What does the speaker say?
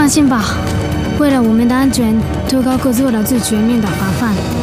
放心吧，为了我们的安全，特高课做了最全面的防范。